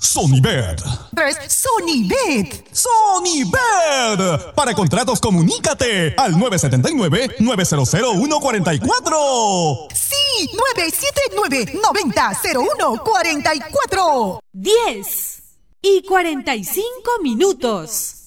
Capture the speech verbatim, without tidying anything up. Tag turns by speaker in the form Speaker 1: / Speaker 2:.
Speaker 1: Sonybet.
Speaker 2: Es Sonybet.
Speaker 1: Sonybet. Para contratos, comunícate al nueve siete nueve, nueve cero cero, uno cuatro cuatro.
Speaker 2: Sí, nueve siete nueve, nueve cero cero uno cuatro cuatro.
Speaker 3: diez y cuarenta y cinco minutos.